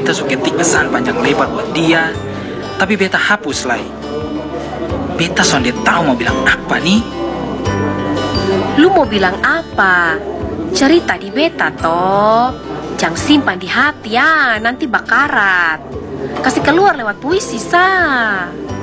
beta suka ketik pesan panjang lebar buat dia, tapi beta hapus lagi. Beta sonde tahu mau bilang apa nih. Lu mau bilang apa? Cerita di beta toh. Jangan simpan di hati ya, nanti bakarat. Kasih keluar lewat puisi sa.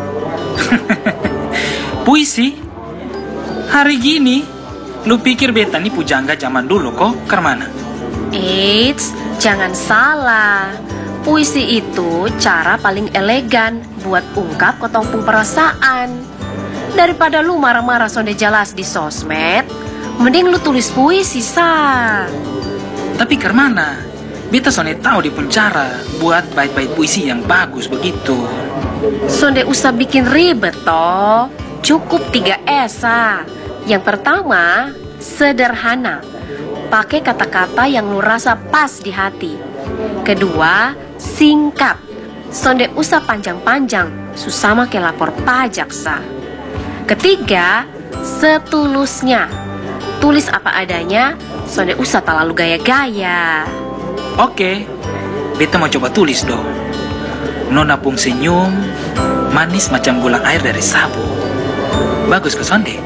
Puisi? Hari gini, lu pikir beta nih pujangga zaman dulu kok, kemana? Eits, jangan salah. Puisi itu cara paling elegan buat ungkap ketompo perasaan. Daripada lu marah-marah sonde jelas di sosmed, mending lu tulis puisi sa. Tapi kemana? Beta sonde tahu di pencara buat bait-bait puisi yang bagus begitu. Sonde usah bikin ribet toh. Cukup 3 S sa. Yang pertama, sederhana. Pakai kata-kata yang lu rasa pas di hati. Kedua, singkat. Sonde usah panjang-panjang, susah make lapor pajak sa. Ketiga, setulusnya. Tulis apa adanya, sonde usah terlalu gaya-gaya. Oke, beta mau coba tulis dong. Nona pung senyum, manis macam gula air dari sabu. Bagus ke sonde?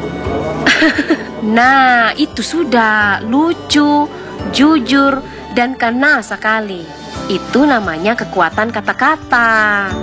Nah, itu sudah lucu, jujur, dan kena sekali. Itu namanya kekuatan kata-kata.